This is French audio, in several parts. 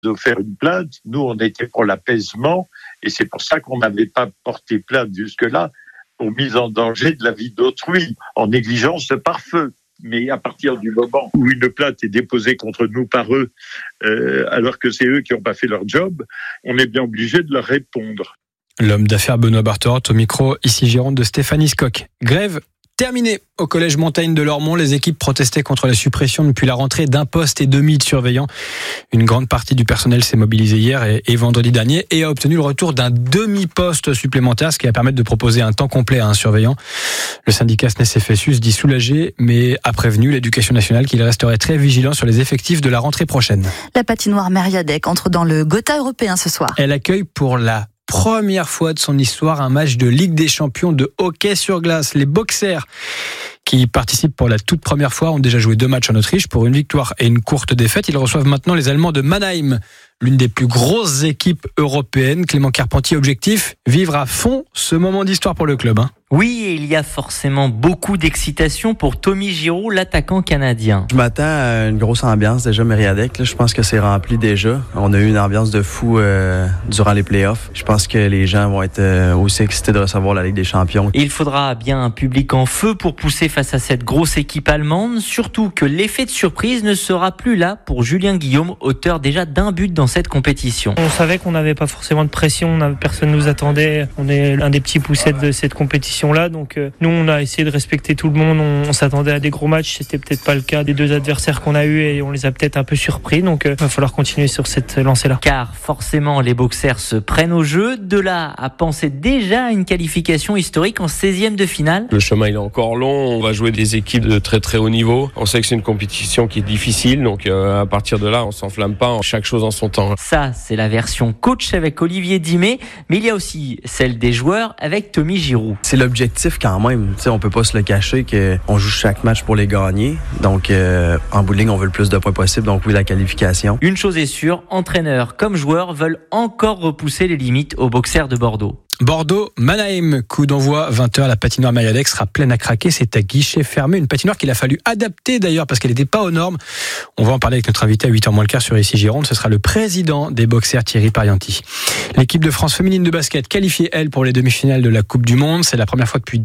de faire une plainte. Nous, on était pour l'apaisement et c'est pour ça qu'on n'avait pas porté plainte jusque-là pour mise en danger de la vie d'autrui, en négligence par feu. Mais à partir du moment où une plainte est déposée contre nous par eux, alors que c'est eux qui n'ont pas fait leur job, on est bien obligé de leur répondre. L'homme d'affaires Benoît Barthelot au micro, ici Gironde de Stéphanie Scocq. Grève terminée au collège Montaigne de Lormont. Les équipes protestaient contre la suppression depuis la rentrée d'un poste et demi de surveillants. Une grande partie du personnel s'est mobilisée hier et vendredi dernier et a obtenu le retour d'un demi-poste supplémentaire, ce qui va permettre de proposer un temps complet à un surveillant. Le syndicat SNES-FSU se dit soulagé, mais a prévenu l'Éducation nationale qu'il resterait très vigilant sur les effectifs de la rentrée prochaine. La patinoire Mériadec entre dans le Gotha européen ce soir. Elle accueille pour la première fois de son histoire un match de Ligue des Champions de hockey sur glace. Les Boxers qui participent pour la toute première fois ont déjà joué 2 matchs en Autriche pour une victoire et une courte défaite. Ils reçoivent maintenant les Allemands de Mannheim, l'une des plus grosses équipes européennes. Clément Carpentier, objectif, vivre à fond ce moment d'histoire pour le club. Oui, et il y a forcément beaucoup d'excitation pour Tommy Giroux, l'attaquant canadien. Je m'attends à une grosse ambiance déjà Mériadec. Je pense que c'est rempli déjà. On a eu une ambiance de fou durant les playoffs. Je pense que les gens vont être aussi excités de recevoir la Ligue des Champions. Il faudra bien un public en feu pour pousser face à cette grosse équipe allemande, surtout que l'effet de surprise ne sera plus là pour Julien Guillaume, auteur déjà d'un but dans cette compétition. On savait qu'on n'avait pas forcément de pression, personne ne nous attendait. On est l'un des petits poussettes de cette compétition. Donc nous on a essayé de respecter tout le monde, on s'attendait à des gros matchs, c'était peut-être pas le cas des 2 adversaires qu'on a eu et on les a peut-être un peu surpris, donc il va falloir continuer sur cette lancée-là. Car forcément les Boxers se prennent au jeu, de là à penser déjà à une qualification historique en 16e de finale. Le chemin il est encore long, on va jouer des équipes de très très haut niveau, on sait que c'est une compétition qui est difficile, donc à partir de là on s'enflamme pas, chaque chose en son temps. Ça c'est la version coach avec Olivier Dimé, mais il y a aussi celle des joueurs avec Tommy Giroux. C'est l'objectif quand même. On peut pas se le cacher qu'on joue chaque match pour les gagner. Donc, en bout de ligne, on veut le plus de points possible. Donc, oui, la qualification. Une chose est sûre, entraîneurs comme joueurs veulent encore repousser les limites aux Boxers de Bordeaux. Bordeaux-Mannheim, coup d'envoi 20h, la patinoire Mériadec sera pleine à craquer, c'est à guichet fermé, une patinoire qu'il a fallu adapter d'ailleurs parce qu'elle n'était pas aux normes. On va en parler avec notre invité à 8h moins le quart sur ici Gironde, ce sera le président des Boxers Thierry Parianti. L'équipe de France féminine de basket qualifiée elle pour les demi-finales de la Coupe du Monde, c'est la première fois depuis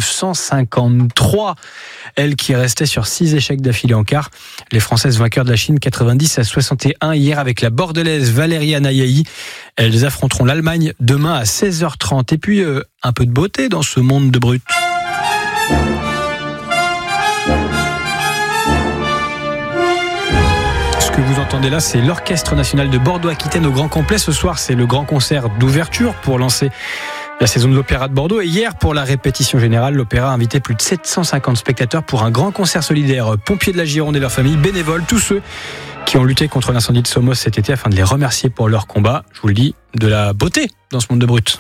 1953, elle qui restait sur 6 échecs d'affilée en quart. Les Françaises vainqueurs de la Chine 90-61 hier avec la Bordelaise Valérie Anayaï. Elles affronteront l'Allemagne demain à 16h30. Et puis, un peu de beauté dans ce monde de brut. Ce que vous entendez là, c'est l'Orchestre National de Bordeaux-Aquitaine au Grand Complet. Ce soir, c'est le grand concert d'ouverture pour lancer la saison de l'Opéra de Bordeaux. Et hier, pour la répétition générale, l'Opéra a invité plus de 750 spectateurs pour un grand concert solidaire. Pompiers de la Gironde et leurs familles, bénévoles, tous ceux qui ont lutté contre l'incendie de Somos cet été afin de les remercier pour leur combat. Je vous le dis, de la beauté dans ce monde de brut.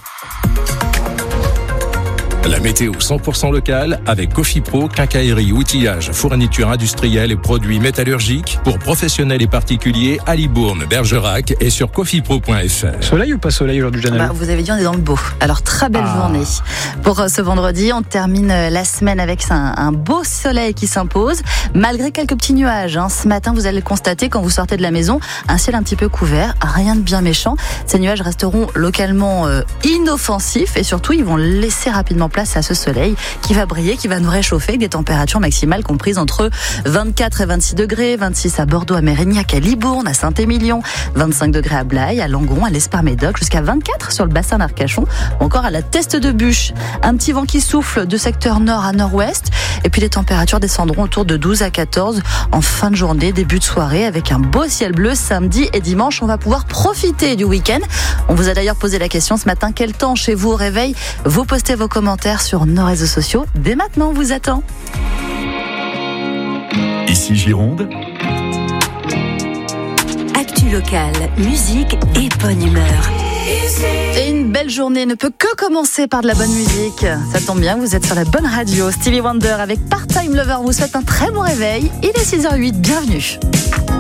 La météo 100% locale avec Cofipro, quincaillerie, outillage, fourniture industrielle et produits métallurgiques pour professionnels et particuliers à Libourne, Bergerac et sur cofipro.fr. Soleil ou pas soleil aujourd'hui, Janelle ? Vous avez dit on est dans le beau. Alors très belle journée. Pour ce vendredi, on termine la semaine avec un beau soleil qui s'impose, malgré quelques petits nuages. Ce matin, vous allez le constater quand vous sortez de la maison, un ciel un petit peu couvert, rien de bien méchant. Ces nuages resteront localement inoffensifs et surtout, ils vont laisser rapidement place à ce soleil qui va briller, qui va nous réchauffer avec des températures maximales comprises entre 24 et 26 degrés, 26 à Bordeaux, à Mérignac, à Libourne, à Saint-Émilion, 25 degrés à Blaye, à Langon, à l'Esparmédoc, jusqu'à 24 sur le bassin d'Arcachon, ou encore à la Teste de Buch. Un petit vent qui souffle de secteur nord à nord-ouest, et puis les températures descendront autour de 12 à 14 en fin de journée, début de soirée, avec un beau ciel bleu samedi et dimanche. On va pouvoir profiter du week-end. On vous a d'ailleurs posé la question ce matin, quel temps chez vous au réveil ? Vous postez vos commentaires sur nos réseaux sociaux. Dès maintenant, on vous attend. Ici Gironde. Actu locale, musique et bonne humeur. Et une belle journée ne peut que commencer par de la bonne musique. Ça tombe bien, vous êtes sur la bonne radio. Stevie Wonder avec Part-Time Lover vous souhaite un très bon réveil. Il est 6h08, bienvenue.